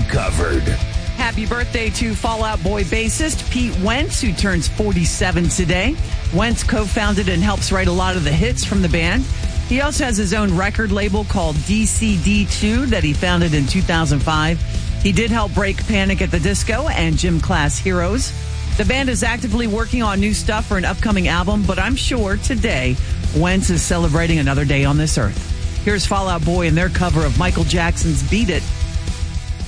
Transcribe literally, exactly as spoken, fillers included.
covered. Happy birthday to Fall Out Boy bassist Pete Wentz, who turns forty-seven today. Wentz co-founded and helps write a lot of the hits from the band. He also has his own record label called D C D two that he founded in two thousand five. He did help break Panic at the Disco and Gym Class Heroes. The band is actively working on new stuff for an upcoming album, but I'm sure today Wentz is celebrating another day on this earth. Here's Fall Out Boy and their cover of Michael Jackson's Beat It.